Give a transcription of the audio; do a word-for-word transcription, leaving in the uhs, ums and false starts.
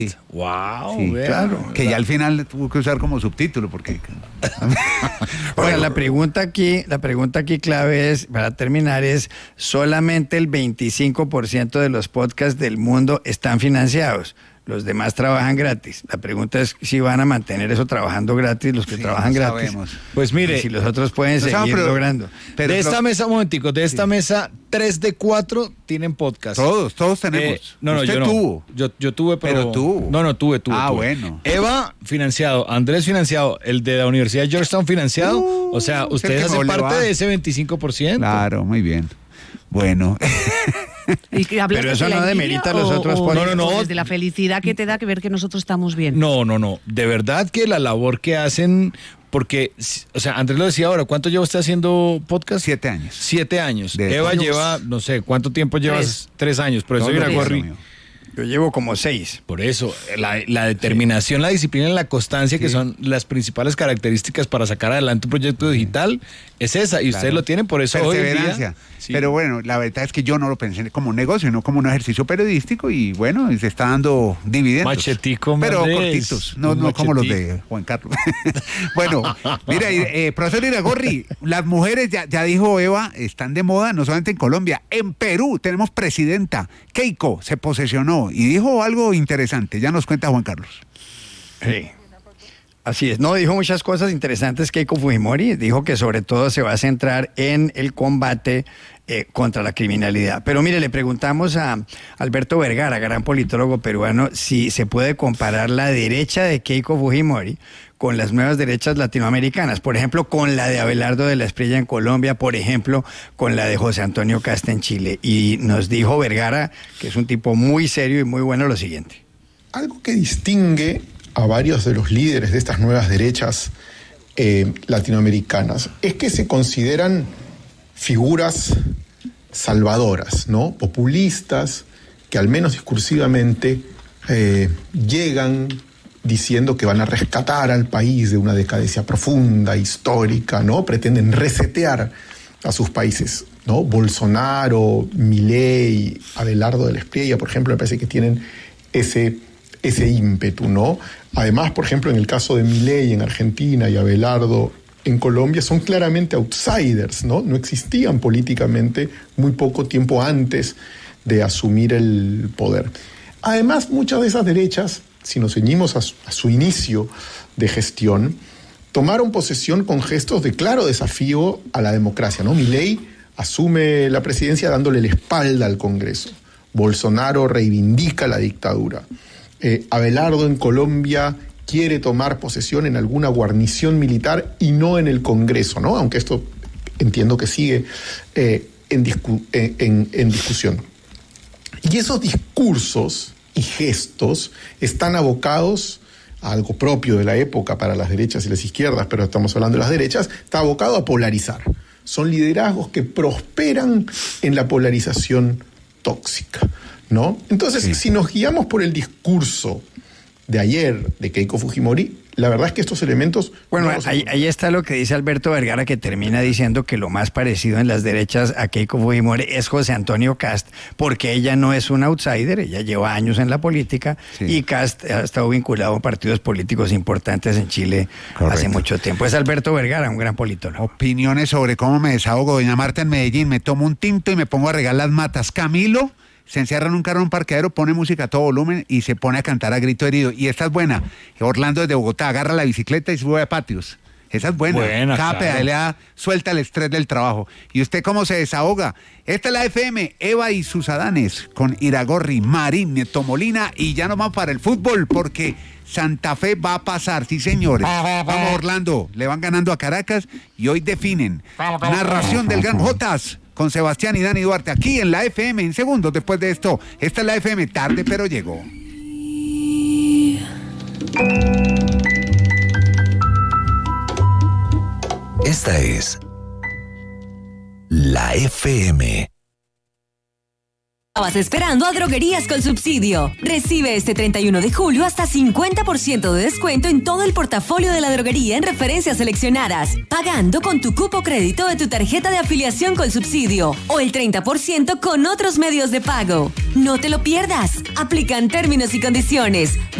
Wow, Sí, vea. claro. Que ya al final tuvo que usar como subtítulo porque. Ahora, la pregunta aquí, la pregunta aquí clave es, para terminar, es solamente el veinticinco por ciento de los podcasts del mundo están financiados. Los demás trabajan gratis. La pregunta es si van a mantener eso trabajando gratis, los que Sí, trabajan no gratis. sabemos. Pues mire, Y si los otros pueden No seguir sabemos, pero- logrando. Pero de esta pro- mesa, un momentico, de esta mesa, tres de cuatro tienen podcast. Todos, todos Eh, tenemos. no, no, Usted yo no. tuvo. Yo, yo tuve, pero... Pero tuvo. No, no, tuve, tuve. Ah, tuve. bueno. Eva, financiado. Andrés, financiado. El de la Universidad de Georgetown, financiado. Uh, o sea, es el ustedes que hacen no le parte va. de ese veinticinco por ciento. Claro, muy bien. Bueno. ¿Y que hablas Pero desde eso la no envidia demerita a los o- otros o- podcasts. No, no, no. o desde la felicidad que te da que ver que nosotros estamos bien. No, no, no. De verdad que la labor que hacen... Porque, o sea, Andrés lo decía ahora, ¿cuánto lleva usted haciendo podcast? Siete años. Siete años. De Eva años. lleva, no sé, ¿cuánto tiempo llevas? Tres. Tres años. Por eso Todo mira, lo Gorri. mío. Yo llevo como seis. Por eso, la, la determinación, la disciplina y la constancia, que Sí. son las principales características para sacar adelante un proyecto digital, es esa. Y ustedes Claro. lo tienen, por eso hoy en Perseverancia. día... Sí. Pero bueno, la verdad es que yo no lo pensé como un negocio, sino como un ejercicio periodístico y bueno, se está dando dividendos. Machetico, Pero Andrés. cortitos, no, Un no como los machetico. de Juan Carlos. Bueno, mira, eh, profesor Iragorri, las mujeres, ya, ya dijo Eva, están de moda, no solamente en Colombia, en Perú tenemos presidenta. Keiko se posesionó y dijo algo interesante, ya nos cuenta Juan Carlos. Sí. Así es, no, dijo muchas cosas interesantes Keiko Fujimori, dijo que sobre todo se va a centrar en el combate eh, contra la criminalidad. Pero mire, le preguntamos a Alberto Vergara, gran politólogo peruano, si se puede comparar la derecha de Keiko Fujimori con las nuevas derechas latinoamericanas, por ejemplo, con la de Abelardo de la Espriella en Colombia, por ejemplo, con la de José Antonio Cast en Chile. Y nos dijo Vergara, que es un tipo muy serio y muy bueno, lo siguiente. Algo que distingue a varios de los líderes de estas nuevas derechas eh, latinoamericanas es que se consideran figuras salvadoras, ¿no? Populistas, que al menos discursivamente eh, llegan diciendo que van a rescatar al país de una decadencia profunda, histórica, ¿no? Pretenden resetear a sus países, ¿no? Bolsonaro, Milei, Abelardo de la Espriella, por ejemplo, me parece que tienen ese, ese ímpetu, ¿no? Además, por ejemplo, en el caso de Milei en Argentina y Abelardo en Colombia, son claramente outsiders, ¿no? No existían políticamente muy poco tiempo antes de asumir el poder. Además, muchas de esas derechas, si nos ceñimos a su, a su inicio de gestión, tomaron posesión con gestos de claro desafío a la democracia, ¿no? Milei asume la presidencia dándole la espalda al Congreso. Bolsonaro reivindica la dictadura. Eh, Abelardo en Colombia quiere tomar posesión en alguna guarnición militar y no en el Congreso, ¿no? Aunque esto entiendo que sigue eh, en, discu- en, en, en discusión. Y esos discursos y gestos están abocados a algo propio de la época para las derechas y las izquierdas, pero estamos hablando de las derechas, está abocado a polarizar. Son liderazgos que prosperan en la polarización tóxica, ¿no? Entonces, Sí. si nos guiamos por el discurso de ayer de Keiko Fujimori, la verdad es que estos elementos... Bueno, no los ahí, ahí está lo que dice Alberto Vergara, que termina diciendo que lo más parecido en las derechas a Keiko Fujimori es José Antonio Cast, porque ella no es una outsider, ella lleva años en la política, Sí. y Cast ha estado vinculado a partidos políticos importantes en Chile Correcto. hace mucho tiempo. Es Alberto Vergara, un gran politólogo. Opiniones sobre cómo me desahogo. Doña Marta en Medellín, me tomo un tinto y me pongo a regar las matas. Camilo se encierra en un carro en un parqueadero, pone música a todo volumen y se pone a cantar a grito herido. Y esta es buena. Orlando desde Bogotá agarra la bicicleta y sube a patios. Esa es buena. Buena, Cada claro. pedalea suelta el estrés del trabajo. ¿Y usted cómo se desahoga? Esta es la F M, Eva y sus Adanes, con Iragorri, Marín, Nieto Molina, y ya no vamos para el fútbol, porque Santa Fe va a pasar, sí señores. Vamos Orlando, le van ganando a Caracas y hoy definen. Narración del Gran Jotas con Sebastián y Dani Duarte, aquí en la F M, en segundos después de esto. Esta es la F M, tarde pero llegó. Esta es la F M. estabas esperando a Droguerías con Subsidio. Recibe este treinta y uno de julio hasta cincuenta por ciento de descuento en todo el portafolio de la droguería en referencias seleccionadas, pagando con tu cupo crédito de tu tarjeta de afiliación con Subsidio o el treinta por ciento con otros medios de pago. No te lo pierdas. Aplican términos y condiciones.